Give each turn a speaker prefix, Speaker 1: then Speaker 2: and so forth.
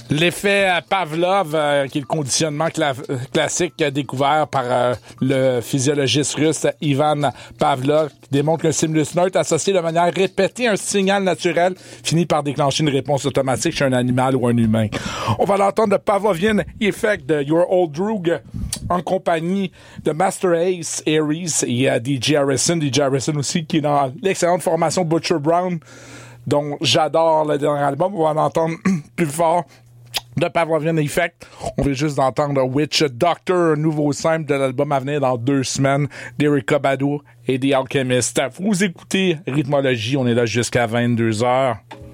Speaker 1: L'effet Pavlov, qui est le conditionnement classique découvert par le physiologiste russe Ivan Pavlov, qui démontre qu'un stimulus neutre associé de manière répétée à un signal naturel finit par déclencher une réponse automatique chez un animal ou un humain. On va l'entendre de Pavlovian Effect de Your Old Droog en compagnie de Master Ace, Aries et DJ Harrison. DJ Harrison aussi qui est dans l'excellente formation Butcher Brown, dont j'adore le dernier album. On va en entendre plus fort de Pavlovian Effect. On vient juste d'entendre Witch Doctor, un nouveau simple de l'album à venir dans 2 semaines d'Erykah Badu et The Alchemist. Vous écoutez Rythmologie, on est là jusqu'à 22h.